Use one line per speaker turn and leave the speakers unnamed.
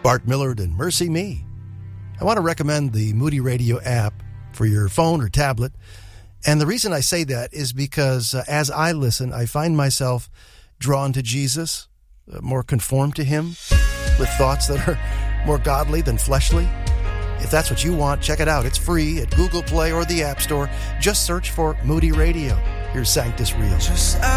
Bart Millard and Mercy Me. I want to recommend the Moody Radio app for your phone or tablet. And the reason I say that is because as I listen, I find myself drawn to Jesus, more conformed to him, with thoughts that are more godly than fleshly. If that's what you want, check it out. It's free at Google Play or the App Store. Just search for Moody Radio. Here's Sanctus Real.